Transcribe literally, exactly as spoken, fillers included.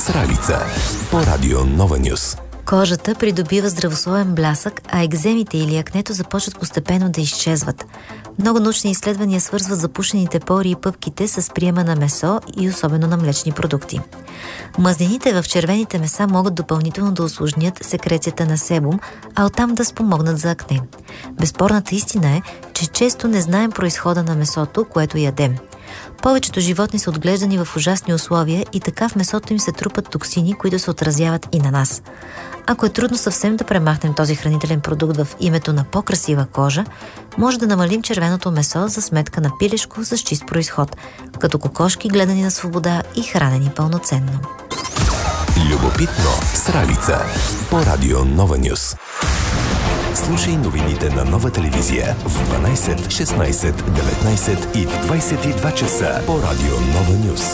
Сралица по радио Нова Нюс. Кожата придобива здравословен блясък, а екземите или акнето започват постепенно да изчезват. Много научни изследвания свързват запушените пори и пъпките с приема на месо и особено на млечни продукти. Мазнините в червените меса могат допълнително да усложнят секрецията на себум, а оттам да спомогнат за акне. Безспорната истина е, че често не знаем произхода на месото, което ядем. Повечето животни са отглеждани в ужасни условия и така в месото им се трупат токсини, които се отразяват и на нас. Ако е трудно съвсем да премахнем този хранителен продукт в името на по-красива кожа, може да намалим червеното месо за сметка на пилешко с чист произход, като кокошки гледани на свобода и хранени пълноценно. Любопитно Сралица по радио Нова Нюс. Слушай новините на Нова телевизия в дванайсет, шестнайсет, деветнайсет и в двайсет и два часа по радио Нова Нюс.